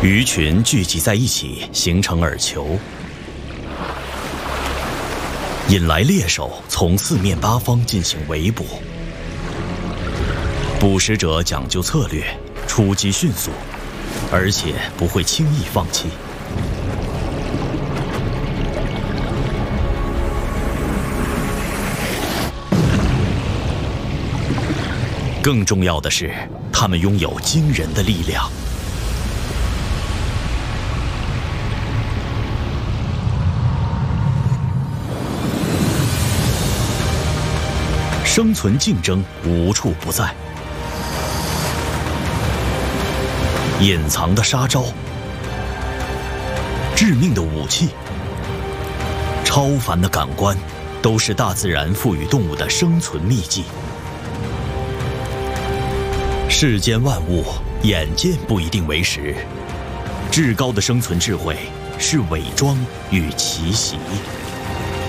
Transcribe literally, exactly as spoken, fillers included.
鱼群聚集在一起，形成饵球，引来猎手从四面八方进行围捕。捕食者讲究策略，出击迅速，而且不会轻易放弃。更重要的是，它们拥有惊人的力量。生存竞争无处不在，隐藏的杀招、致命的武器、超凡的感官，都是大自然赋予动物的生存秘技。世间万物，眼见不一定为实，至高的生存智慧是伪装与奇袭。